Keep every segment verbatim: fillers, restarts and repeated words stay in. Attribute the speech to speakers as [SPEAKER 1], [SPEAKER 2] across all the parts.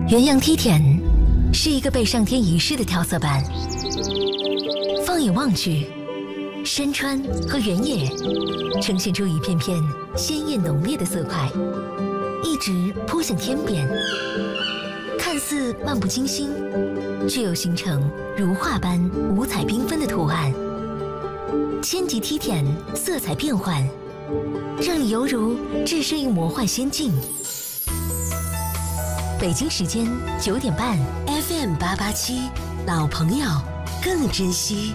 [SPEAKER 1] 元阳梯田是一个被上天遗失的调色板。放眼望去，山川和原野呈现出一片片鲜艳浓烈的色块，一直铺向天边。看似漫不经心，却又形成如画般五彩缤纷的图案。千级梯田色彩变幻，让你犹如置身于魔幻仙境。北京时间九点半 ，F M 八八七，老朋友更珍惜。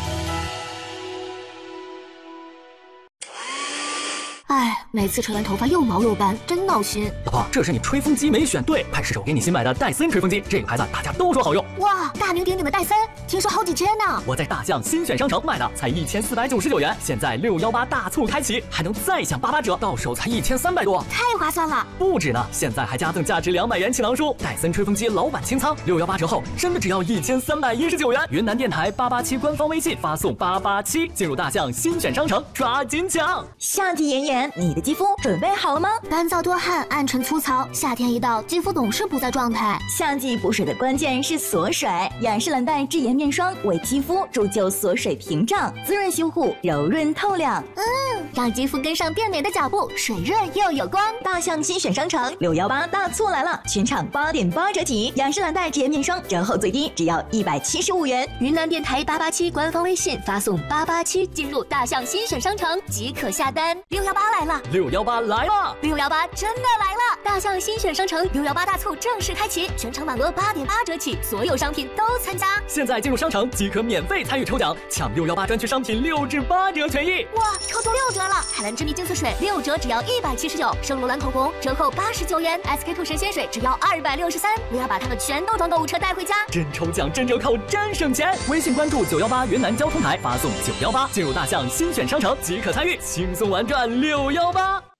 [SPEAKER 2] 哎，每次吹完头发又毛又干，真闹心。
[SPEAKER 3] 老婆，这是你吹风机没选对，快试试我给你新买的戴森吹风机，这个牌子大家都说好用。
[SPEAKER 2] 哇，大名鼎鼎的戴森，听说好几千呢。
[SPEAKER 3] 我在大象新选商城买的，才一千四百九十九元，现在六幺八大促开启，还能再享八八折，到手才一千三百多，
[SPEAKER 2] 太划算了。
[SPEAKER 3] 不止呢，现在还加赠价值两百元锦囊书，戴森吹风机老板清仓，六幺八折后真的只要一千三百一十九元。云南电台八八七官方微信发送八八七，进入大象新选商城，抓紧抢。
[SPEAKER 4] 夏季炎炎，你的肌肤准备好了吗？
[SPEAKER 2] 干燥多汗，暗沉粗糙，夏天一到，肌肤总是不在状态。
[SPEAKER 4] 夏季补水的关键是锁水，雅诗兰黛智妍面霜为肌肤铸就锁水屏障，滋润修护，柔润透亮。
[SPEAKER 2] 嗯，让肌肤跟上变美的脚步，水润又有光。
[SPEAKER 4] 大象新选商城六幺八大促来了，全场八点八折起，雅诗兰黛智妍面霜折后最低只要一百七十五元。
[SPEAKER 2] 云南电台八八七官方微信发送八八七进入大象新选商城即可下单。六幺八来了，
[SPEAKER 3] 六幺八来了，
[SPEAKER 2] 六幺八真的来了！大象新选商城六幺八大促正式开启，全场满额八点八折起，所有商品都参加。
[SPEAKER 3] 现在进入商城即可免费参与抽奖，抢六幺八专区商品六至八折权益。
[SPEAKER 2] 哇，抽中六折了！海蓝之谜净色水六折只要一百七十九，圣罗兰口红折后八十九元 ，S K two 神仙水只要二百六十三。我要把它们全都装购物车带回家。
[SPEAKER 3] 真抽奖，真折扣，真省钱！微信关注九幺八云南交通台，发送九幺八进入大象新选商城即可参与，轻松玩转六幺八。